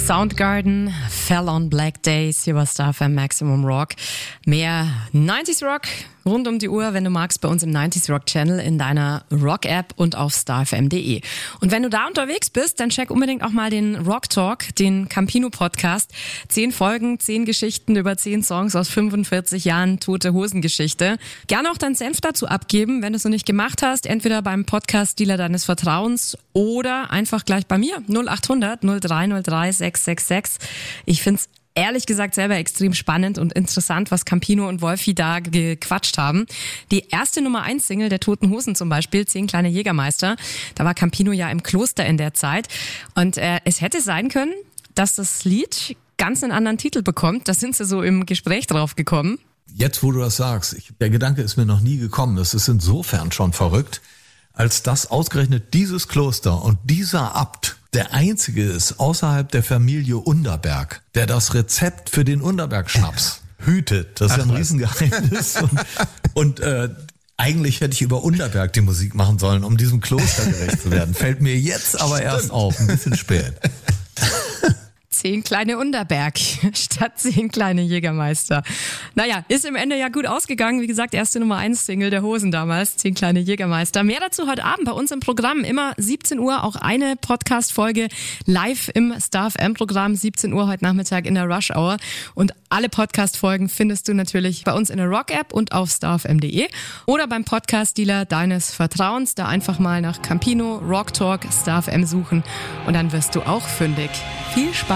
Soundgarden, Fell on Black Days, hier war Star FM Maximum Rock. Mehr 90s Rock rund um die Uhr, wenn du magst, bei uns im 90s Rock Channel, in deiner Rock-App und auf starfm.de. Und wenn du da unterwegs bist, dann check unbedingt auch mal den Rock Talk, den Campino-Podcast. 10 Folgen, 10 Geschichten über 10 Songs aus 45 Jahren Tote-Hosen-Geschichte. Gerne auch deinen Senf dazu abgeben, wenn du es noch nicht gemacht hast, entweder beim Podcast-Dealer deines Vertrauens oder einfach gleich bei mir, 0800 0303 666. Ich find's ehrlich gesagt selber extrem spannend und interessant, was Campino und Wolfi da gequatscht haben. Die erste Nummer 1 Single der Toten Hosen zum Beispiel, 10 kleine Jägermeister, da war Campino ja im Kloster in der Zeit. Und es hätte sein können, dass das Lied ganz einen anderen Titel bekommt. Da sind sie so im Gespräch drauf gekommen. Jetzt, wo du das sagst, der Gedanke ist mir noch nie gekommen. Das ist insofern schon verrückt, als dass ausgerechnet dieses Kloster und dieser Abt der einzige ist außerhalb der Familie Underberg, der das Rezept für den Underberg-Schnaps hütet. Das ist ja ein Riesengeheimnis. Und eigentlich hätte ich über Underberg die Musik machen sollen, um diesem Kloster gerecht zu werden. Fällt mir jetzt aber erst auf, ein bisschen spät. 10 kleine Underberg statt 10 kleine Jägermeister. Naja, ist im Ende ja gut ausgegangen. Wie gesagt, erste Nummer 1 Single der Hosen damals, 10 kleine Jägermeister. Mehr dazu heute Abend bei uns im Programm. Immer 17 Uhr, auch eine Podcast-Folge live im Star FM-Programm. 17 Uhr heute Nachmittag in der Rush Hour. Und alle Podcast-Folgen findest du natürlich bei uns in der Rock-App und auf starfm.de oder beim Podcast-Dealer deines Vertrauens. Da einfach mal nach Campino, Rock Talk, Star FM suchen und dann wirst du auch fündig. Viel Spaß